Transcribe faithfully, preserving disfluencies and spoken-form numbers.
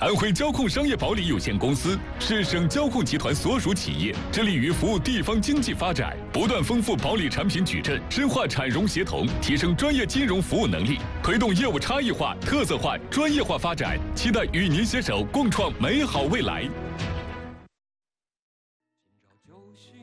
安徽交控商业保理有限公司是省交控集团所属企业，致力于服务地方经济发展，不断丰富保理产品矩阵，深化产融协同，提升专业金融服务能力，推动业务差异化、特色化、专业化发展。期待与您携手共创美好未来。